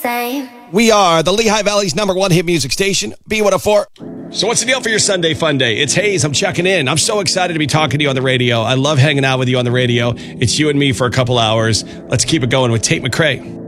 same. We are the Lehigh Valley's #1 hit music station, B104. So what's the deal for your Sunday fun day? It's Hayes. I'm checking in. I'm so excited to be talking to you on the radio. I love hanging out with you on the radio. It's you and me for a couple hours. Let's keep it going with Tate McRae.